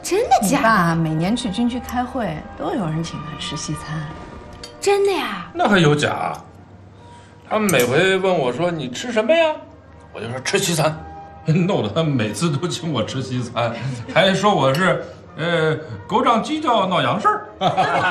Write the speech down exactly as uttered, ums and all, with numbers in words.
真的假的？ 你爸每年去军区开会，都有人请他吃西餐。 真的呀？ 那还有假？他们每回问我说你吃什么呀，我就说吃西餐，弄得他每次都请我吃西餐，还说我是呃狗长犄角闹洋事儿。